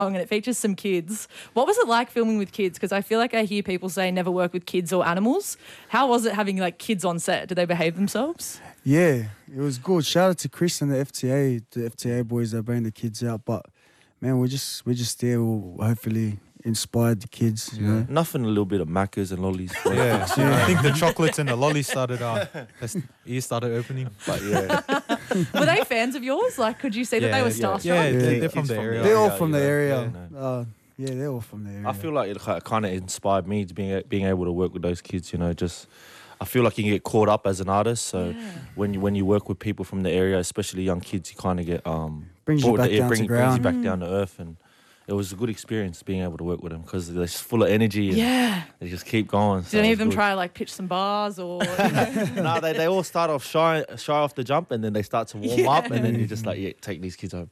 and it features some kids. What was it like filming with kids? Because I feel like I hear people say never work with kids or animals. How was it having like kids on set? Did they behave themselves? Yeah, it was good. Shout out to Chris and the FTA boys that bring the kids out. But man, we're just there. We'll hopefully inspire the kids. You know? Nothing a little bit of Maccas and lollies. Yeah, I think the chocolates and the lollies started, ears started opening. But yeah. Were they fans of yours? Like, could you see that they were starstruck? Yeah, they're from the area. They're all from the area. Yeah, They're all from the area. I feel like it kind of inspired me to being able to work with those kids. You know, just I feel like you can get caught up as an artist. So when you work with people from the area, especially young kids, you kind of get brings you back down to ground. Brings you back down to earth, and it was a good experience being able to work with them because they're just full of energy. And they just keep going. Did any of them try like pitch some bars or? No, they all start off shy off the jump, and then they start to warm up, and then you're just like, take these kids home.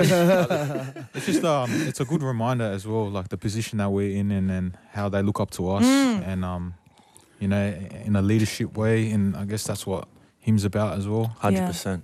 It's just it's a good reminder as well, like the position that we're in and how they look up to us, and you know, in a leadership way, and I guess that's what him's about as well. 100%.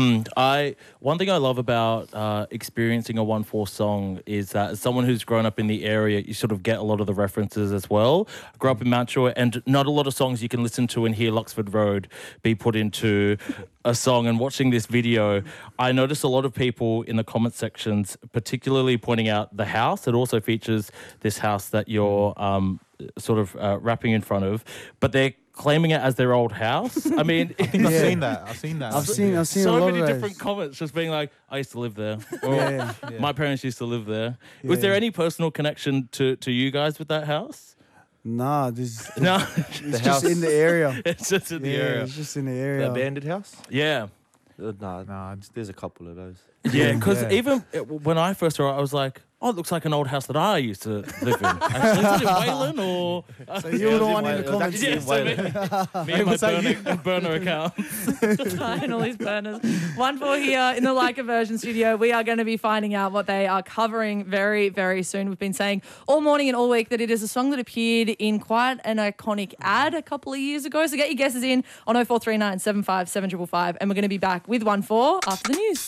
One thing I love about experiencing a 1-4 song is that as someone who's grown up in the area, you sort of get a lot of the references as well. I grew up in Mount Druitt, and not a lot of songs you can listen to and hear Luxford Road be put into a song. And watching this video, I noticed a lot of people in the comment sections particularly pointing out the house. It also features this house that you're sort of rapping in front of, but they're claiming it as their old house. I mean, I think I've seen that. I've seen so a lot many of different those. comments just being like, I used to live there. Or, my parents used to live there. Was there any personal connection to you guys with that house? Nah, No. it's just in the area. It's just in the area. It's just in the area. The abandoned house? Yeah. Nah, there's a couple of those. Yeah, because even when I first saw it, I was like, oh, it looks like an old house that I used to live in. Actually, is it in Wayland or? So you were the one in the comments. Yeah, so me and my burner account. And all these burners. 1-4 here in the Like a Version studio. We are going to be finding out what they are covering very, very soon. We've been saying all morning and all week that it is a song that appeared in quite an iconic ad a couple of years ago. So get your guesses in on 0439 75 7555, and we're going to be back with 1-4 after the news.